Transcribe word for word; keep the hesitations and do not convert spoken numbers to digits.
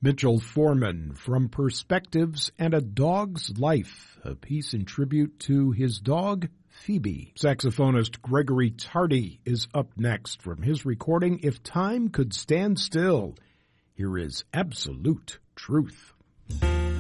Mitchell Foreman, From Perspectives and a Dog's Life, a piece in tribute to his dog, Phoebe. Saxophonist Gregory Tardy is up next from his recording, If Time Could Stand Still. Here is Absolute Truth.